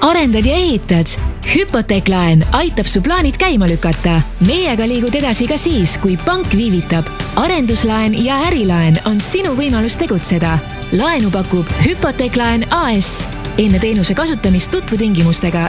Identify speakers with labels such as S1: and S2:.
S1: arendad ja ehitad? Hüpoteeklaen aitab su plaanid käima lükata. Meiega liigud edasi ka siis, kui pank viivitab. Arenduslaen ja ärilaen on sinu võimalus tegutseda. Laenu pakub Hüpoteeklaen AS. Enne teenuse kasutamist tutvu tingimustega